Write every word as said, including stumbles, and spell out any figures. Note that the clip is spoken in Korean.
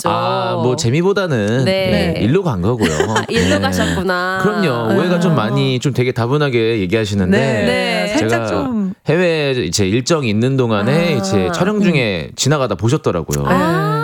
있죠. 아, 뭐 재미보다는 네. 네, 일로 간 거고요. 아, 일로 네. 가셨구나. 그럼요. 오해가 좀 많이 좀 되게 다분하게 얘기하시는데 네. 네. 제가 살짝 좀 해외 제 일정이 있는 동안에 아. 이제 촬영 중에 지나가다 보셨더라고요. 아.